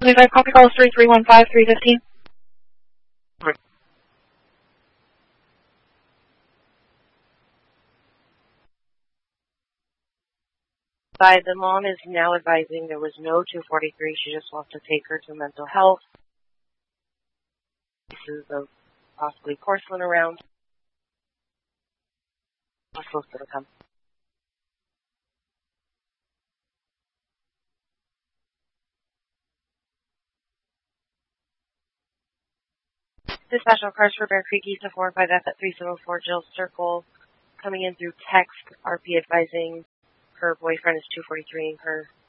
25 copy calls 3315 315. The mom is now advising there was no 243. She just wants to take her to mental health. Pieces of possibly porcelain around. What's supposed to come? Dispatch cars for Bear Creek East of 405F at 374 Jill Circle. Coming in through text, RP advising her boyfriend is 243ing her